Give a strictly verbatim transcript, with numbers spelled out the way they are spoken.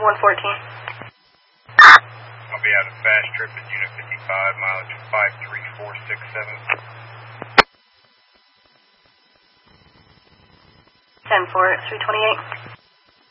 one fourteen. I'll be out of fast trip at Unit fifty-five, mileage five three four six seven. ten four, three twenty-eight.